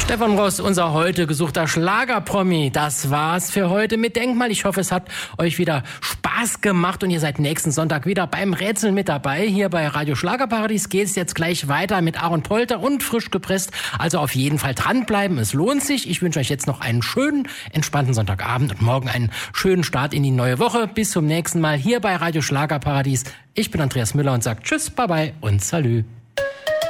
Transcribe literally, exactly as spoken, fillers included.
Stefan Ross, unser heute gesuchter Schlagerpromi. Das war's für heute mit Denkmal. Ich hoffe, es hat euch wieder Spaß gemacht und ihr seid nächsten Sonntag wieder beim Rätseln mit dabei. Hier bei Radio Schlagerparadies geht es jetzt gleich weiter mit Aaron Polter und frisch gepresst. Also auf jeden Fall dranbleiben, es lohnt sich. Ich wünsche euch jetzt noch einen schönen, entspannten Sonntagabend und morgen einen schönen Start in die neue Woche. Bis zum nächsten Mal hier bei Radio Schlagerparadies. Ich bin Andreas Müller und sage Tschüss, Bye-bye und Salü.